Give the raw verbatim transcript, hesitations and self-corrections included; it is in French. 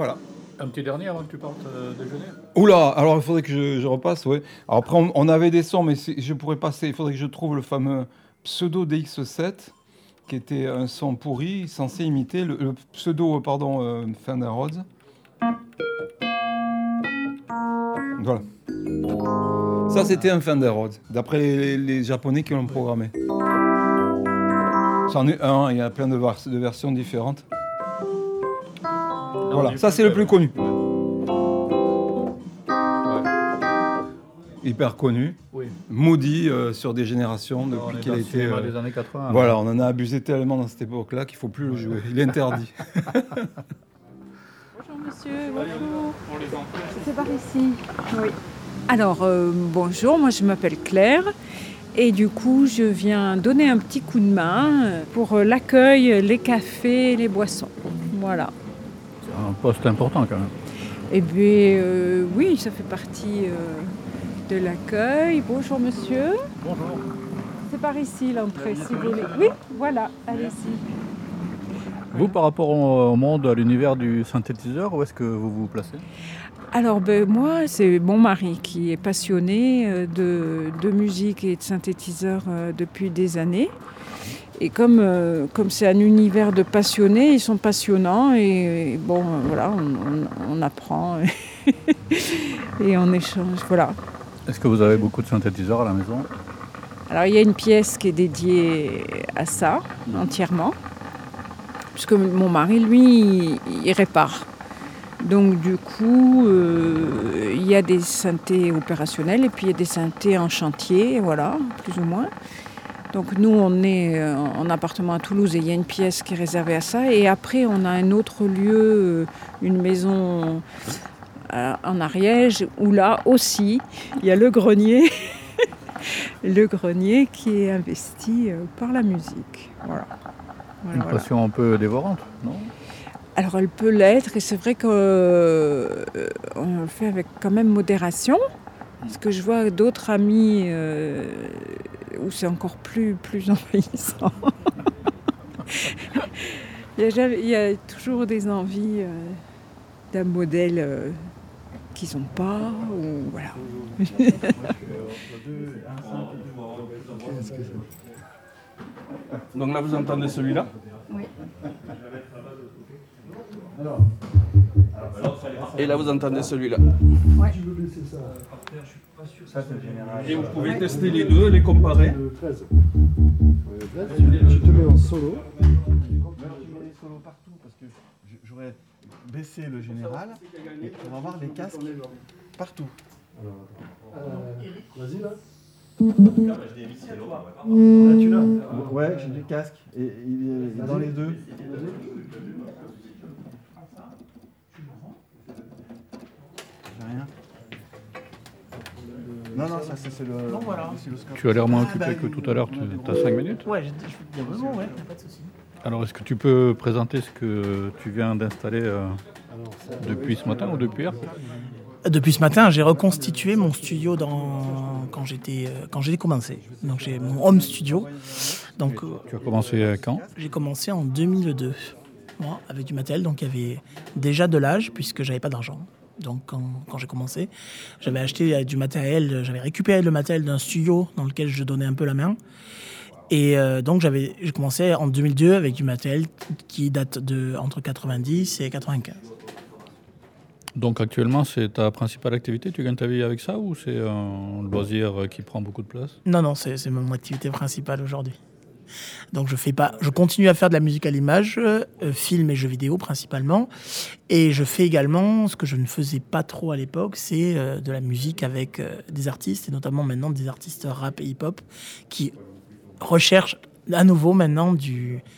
Voilà. Un petit dernier avant que tu partes euh, déjeuner. Oula, alors il faudrait que je, je repasse, ouais. Alors après, on, on avait des sons, mais c'est- je pourrais passer. Il faudrait que je trouve le fameux pseudo D X sept, qui était un son pourri, censé imiter le, le pseudo, euh, pardon, euh, Fender Rhodes. Voilà. Ça, c'était un Fender Rhodes, d'après les, les Japonais qui l'ont programmé. C'en est un, il y a plein de, var- de versions différentes. Voilà, ça c'est le plus connu. Hyper connu, Oui. maudit euh, sur des générations On depuis est qu'il dans a le été. cinéma euh, des années quatre-vingts. Voilà, alors. on en a abusé tellement dans cette époque-là qu'il ne faut plus le jouer. Il est interdit. Bonjour monsieur, bonjour. C'est par ici. Oui. Alors, euh, bonjour, moi je m'appelle Claire et du coup je viens donner un petit coup de main pour euh, l'accueil, les cafés, les boissons. Voilà. C'est un poste important quand même. Et bien euh, oui, ça fait partie euh, de l'accueil. Bonjour monsieur. Bonjour. C'est par ici l'entrée si vous voulez. Oui, voilà, allez-y. Vous, par rapport au, au monde, à l'univers du synthétiseur, où est-ce que vous vous placez? Alors ben, moi, c'est mon mari qui est passionné euh, de, de musique et de synthétiseur euh, depuis des années. Et comme, euh, comme c'est un univers de passionnés, ils sont passionnants et, et bon, euh, voilà, on, on, on apprend et on échange, voilà. Est-ce que vous avez beaucoup de synthétiseurs à la maison? Alors il y a une pièce qui est dédiée à ça, entièrement, puisque mon mari, lui, il, il répare. Donc du coup, euh, il y a des synthés opérationnels et puis il y a des synthés en chantier, voilà, plus ou moins. Donc nous, on est en appartement à Toulouse et il y a une pièce qui est réservée à ça. Et après, on a un autre lieu, une maison en Ariège, où là aussi, il y a le grenier, le grenier qui est investi par la musique. Voilà. Voilà, Une voilà. passion un peu dévorante, non? Alors elle peut l'être et c'est vrai qu'on euh, le fait avec quand même modération. Parce que je vois d'autres amis euh, où c'est encore plus, plus envahissant. il, y a jamais, il y a toujours des envies euh, d'un modèle euh, qu'ils n'ont pas. Ou, voilà. Donc là, vous entendez celui-là? Oui. Et là, vous entendez celui-là. Ouais. Et vous pouvez tester les deux, les comparer. Je te mets en solo. Je mets les solos partout parce que j'aurais baissé le général et pour avoir les casques partout. Euh, Vas-y là. Là tu l'as? Ouais, j'ai du casque et il est dans les deux. J'ai rien. Non, non, ça c'est le. Non, voilà. l'oscilloscope. Tu as l'air moins Ah, occupé bah, que tout à l'heure, tu as cinq minutes. Ouais, j'ai il y a besoin, ouais, pas de souci. Alors, est-ce que tu peux présenter ce que tu viens d'installer euh, depuis ce matin ou depuis hier? Depuis ce matin, j'ai reconstitué mon studio dans... quand, j'étais... quand j'ai commencé. Donc j'ai mon home studio. Donc, Tu as commencé quand? j'ai commencé en deux mille deux, moi, avec du matériel. Donc il y avait déjà de l'âge, puisque j'avais pas d'argent. Donc quand, quand j'ai commencé, j'avais acheté du matériel, j'avais récupéré le matériel d'un studio dans lequel je donnais un peu la main. Et euh, donc j'avais, j'ai commencé en deux mille deux avec du matériel qui date de entre quatre-vingt-dix et quatre-vingt-quinze. Donc actuellement, c'est ta principale activité? Tu gagnes ta vie avec ça ou c'est un loisir qui prend beaucoup de place? Non, non, c'est, c'est mon activité principale aujourd'hui. Donc je fais pas, je continue à faire de la musique à l'image, euh, film et jeux vidéo principalement, et je fais également ce que je ne faisais pas trop à l'époque, c'est euh, de la musique avec euh, des artistes, et notamment maintenant des artistes rap et hip-hop qui recherchent à nouveau maintenant du,